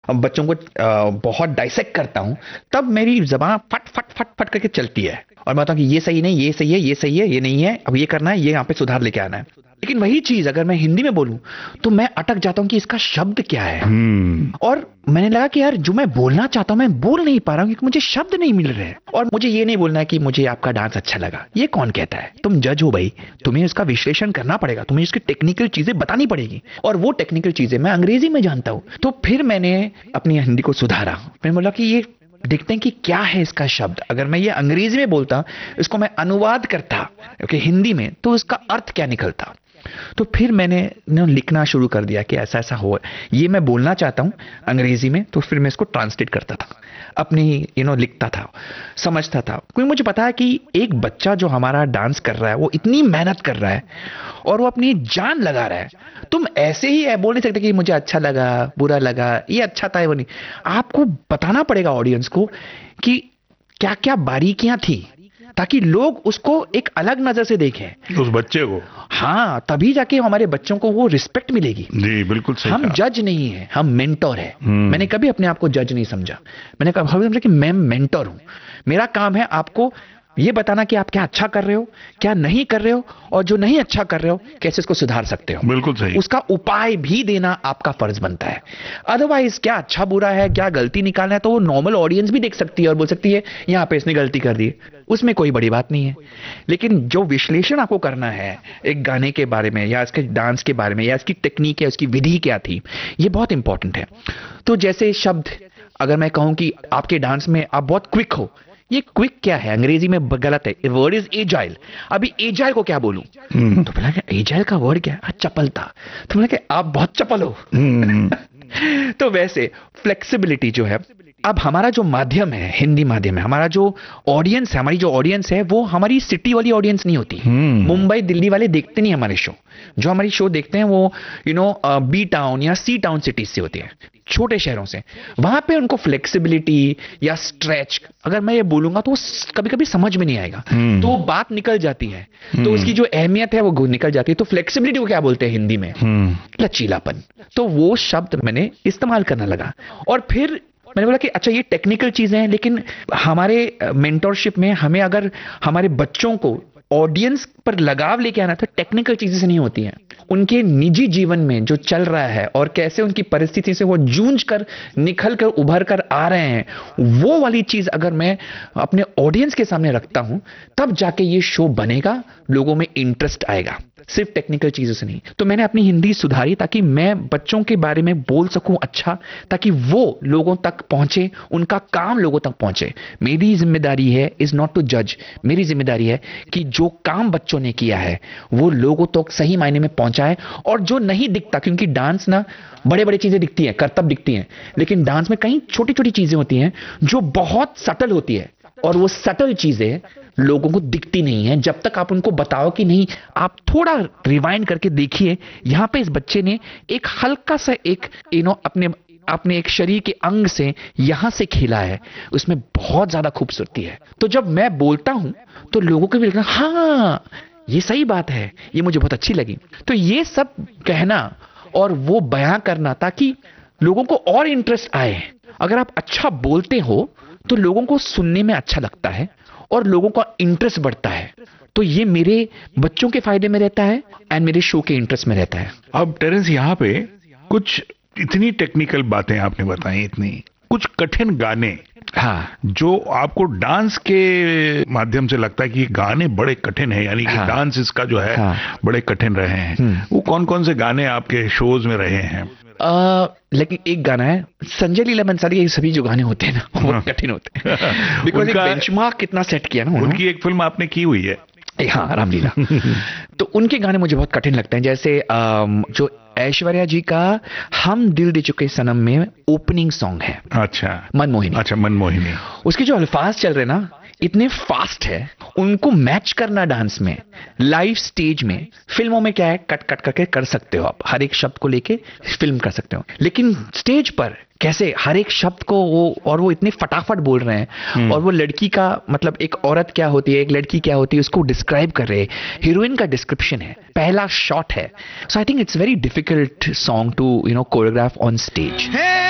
बच्चों को बहुत डाइसेक्ट करता हूं, तब मेरी जबान फट फट फट फट करके चलती है और मैं बताऊं कि ये सही नहीं, ये सही है, ये सही है, ये नहीं है, अब ये करना है, ये यहाँ पे सुधार लेके आना है। लेकिन वही चीज अगर मैं हिंदी में बोलूं तो मैं अटक जाता हूं कि इसका शब्द क्या है। और मैंने लगा कि यार जो मैं बोलना चाहता हूं मैं बोल नहीं पा रहा हूं क्योंकि मुझे शब्द नहीं मिल रहे हैं। और मुझे ये नहीं बोलना है कि मुझे आपका डांस अच्छा लगा, ये कौन कहता है? तुम जज हो भाई, तुम्हें इसका विश्लेषण करना पड़ेगा, तुम्हें इसकी टेक्निकल चीजें बतानी पड़ेगी और वो टेक्निकल चीजें मैं अंग्रेजी में जानता हूं। तो फिर मैंने अपनी हिंदी को सुधारा। मैंने बोला कि ये देखते हैं कि क्या है इसका शब्द। अगर मैं ये अंग्रेजी में बोलता, इसको मैं अनुवाद करता हिंदी में, तो इसका अर्थ क्या निकलता। तो फिर मैंने लिखना शुरू कर दिया कि ऐसा ऐसा हो, ये मैं बोलना चाहता हूं अंग्रेजी में, तो फिर मैं इसको ट्रांसलेट करता था, अपनी लिखता था, समझता था। क्योंकि मुझे पता है कि एक बच्चा जो हमारा डांस कर रहा है वो इतनी मेहनत कर रहा है और वो अपनी जान लगा रहा है। तुम ऐसे ही बोल नहीं सकते कि मुझे अच्छा लगा, बुरा लगा, ये अच्छा था, वो नहीं। आपको बताना पड़ेगा ऑडियंस को कि क्या क्या बारीकियां थी ताकि लोग उसको एक अलग नजर से देखें, उस बच्चे को। हाँ, तभी जाके हमारे बच्चों को वो रिस्पेक्ट मिलेगी। जी बिल्कुल सही। हम जज नहीं है, हम मेंटोर है। मैंने कभी अपने आप को जज नहीं समझा। मैंने कहा समझा कि मैं मेंटोर हूं, मेरा काम है आपको ये बताना कि आप क्या अच्छा कर रहे हो, क्या नहीं कर रहे हो, और जो नहीं अच्छा कर रहे हो कैसे इसको सुधार सकते हो। बिल्कुल सही। उसका उपाय भी देना आपका फर्ज बनता है। अदरवाइज क्या अच्छा बुरा है, क्या गलती निकालना है, तो वो नॉर्मल ऑडियंस भी देख सकती है और बोल सकती है यहाँ पे इसने गलती कर दी, उसमें कोई बड़ी बात नहीं है। लेकिन जो विश्लेषण आपको करना है एक गाने के बारे में या इसके डांस के बारे में या इसकी टेक्निक या उसकी विधि क्या थी, ये बहुत इंपॉर्टेंट है। तो जैसे शब्द, अगर मैं कहूं कि आपके डांस में आप बहुत क्विक हो, ये क्विक क्या है अंग्रेजी में गलत है, वर्ड इज एजाइल। अभी एजाइल को क्या बोलूं? तो बोला कि एजाइल का वर्ड क्या है? चपलता। तो बोला कि आप बहुत चपल हो। तो वैसे फ्लेक्सिबिलिटी जो है, अब हमारा जो माध्यम है, हिंदी माध्यम है, हमारा जो ऑडियंस है, हमारी जो ऑडियंस है वो हमारी सिटी वाली ऑडियंस नहीं होती। मुंबई दिल्ली वाले देखते नहीं हमारे शो। जो हमारी शो देखते हैं वो बी टाउन या सी टाउन सिटीज से होते हैं, छोटे शहरों से। वहां पे उनको फ्लेक्सिबिलिटी या स्ट्रेच, अगर मैं ये बोलूंगा तो कभी कभी समझ में नहीं आएगा, तो बात निकल जाती है, तो उसकी जो अहमियत है वो निकल जाती है। तो फ्लेक्सिबिलिटी को क्या बोलते हैं हिंदी में? लचीलापन। तो वो शब्द मैंने इस्तेमाल करना लगा। और फिर मैंने बोला कि अच्छा ये टेक्निकल चीजें हैं, लेकिन हमारे मेंटोरशिप में हमें अगर हमारे बच्चों को ऑडियंस पर लगाव लेके आना तो टेक्निकल चीजें से नहीं होती हैं। उनके निजी जीवन में जो चल रहा है और कैसे उनकी परिस्थिति से वो जूझ कर निकल कर उभर कर आ रहे हैं, वो वाली चीज अगर मैं अपने ऑडियंस के सामने रखता हूं, तब जाके ये शो बनेगा, लोगों में इंटरेस्ट आएगा, सिर्फ टेक्निकल चीजों से नहीं। तो मैंने अपनी हिंदी सुधारी ताकि मैं बच्चों के बारे में बोल सकूं अच्छा, ताकि वो लोगों तक पहुंचे, उनका काम लोगों तक पहुंचे। मेरी जिम्मेदारी है इज नॉट टू जज, मेरी जिम्मेदारी है कि जो काम बच्चों ने किया है वो लोगों तक सही मायने में पहुंचाए। और जो नहीं दिखता, क्योंकि डांस ना बड़े बड़े चीजें दिखती हैं, करतब दिखती हैं, लेकिन डांस में कई छोटी छोटी चीजें होती हैं जो बहुत सटल होती है, और वो सटल चीजें लोगों को दिखती नहीं है जब तक आप उनको बताओ कि नहीं, आप थोड़ा रिवाइंड करके देखिए, यहां पे इस बच्चे ने एक हल्का सा एक अपने एक शरीर के अंग से यहां से खेला है, उसमें बहुत ज्यादा खूबसूरती है। तो जब मैं बोलता हूं तो लोगों को भी लगता है हाँ ये सही बात है, ये मुझे बहुत अच्छी लगी। तो ये सब कहना और वो बयां करना ताकि लोगों को और इंटरेस्ट आए। अगर आप अच्छा बोलते हो तो लोगों को सुनने में अच्छा लगता है और लोगों का इंटरेस्ट बढ़ता है। तो ये मेरे बच्चों के फायदे में रहता है एंड मेरे शो के इंटरेस्ट में रहता है। अब टेरेंस, यहाँ पे कुछ इतनी टेक्निकल बातें आपने बताई, इतनी कुछ कठिन गाने, हाँ, जो आपको डांस के माध्यम से लगता है कि गाने बड़े कठिन है, यानी कि हाँ, डांस इसका जो है बड़े कठिन रहे हैं, वो कौन कौन से गाने आपके शोज में रहे हैं? लेकिन एक गाना है संजय लीला बंसाली, ये सभी जो गाने होते हैं ना वो कठिन होते हैं, बिकॉज एक बेंचमार्क कितना सेट किया ना उनकी एक फिल्म आपने की हुई है, हाँ, रामलीला। तो उनके गाने मुझे बहुत कठिन लगते हैं। जैसे जो ऐश्वर्या जी का हम दिल दे चुके सनम में ओपनिंग सॉन्ग है, अच्छा मनमोहिनी। अच्छा, मनमोहिनी। उसके जो अल्फाज चल रहे ना इतने फास्ट है, उनको मैच करना डांस में, लाइव स्टेज में, फिल्मों में क्या है कट कट करके कर सकते हो, आप हर एक शब्द को लेके फिल्म कर सकते हो, लेकिन स्टेज पर कैसे हर एक शब्द को वो इतने फटाफट बोल रहे हैं, और वो लड़की का मतलब एक औरत क्या होती है, एक लड़की क्या होती है, उसको डिस्क्राइब कर रहे हैं, हीरोइन का डिस्क्रिप्शन है, पहला शॉट है। सो I think it's very difficult song to choreograph on stage.